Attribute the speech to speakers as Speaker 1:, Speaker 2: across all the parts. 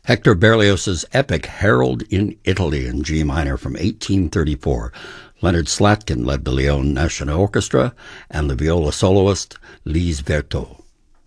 Speaker 1: Hector Berlioz's epic Harold in Italy in G minor from 1834. Leonard Slatkin led the Lyon National Orchestra and the viola soloist Lise Vertot.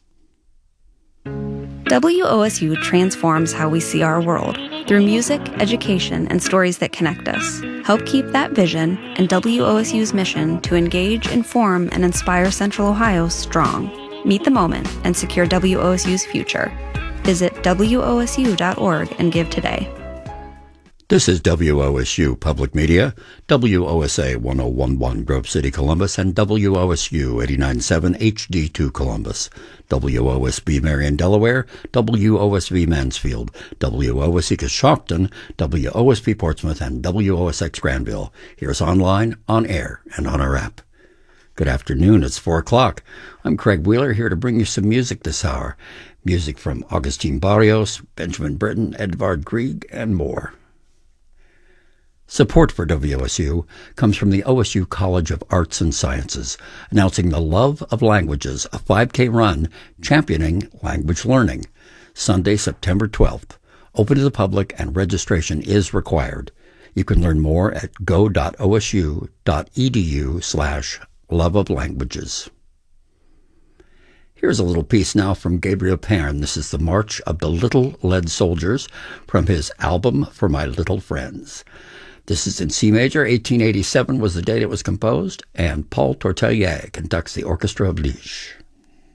Speaker 2: WOSU transforms how we see our world through music, education, and stories that connect us. Help keep that vision and WOSU's mission to engage, inform, and inspire Central Ohio strong. Meet the moment and secure WOSU's future. Visit WOSU.org and give today.
Speaker 1: This is WOSU Public Media, WOSA 1011 Grove City, Columbus, and WOSU 89.7 HD2 Columbus, WOSB Marion, Delaware, WOSV Mansfield, WOSC Coshocton, WOSP Portsmouth, and WOSX Granville. Here's online, on air, and on our app. Good afternoon, it's 4 o'clock. I'm Craig Wheeler, here to bring you some music this hour. Music from Augustine Barrios, Benjamin Britten, Edvard Grieg, and more. Support for WOSU comes from the OSU College of Arts and Sciences, announcing the Love of Languages, a 5K run championing language learning. Sunday, September 12th. Open to the public and registration is required. You can learn more at go.osu.edu/loveoflanguages. Here's a little piece now from Gabriel Pern. This is the March of the Little Lead Soldiers from his album For My Little Friends. This is in C major. 1887 was the date it was composed, and Paul Tortelier conducts the Orchestra of Liege.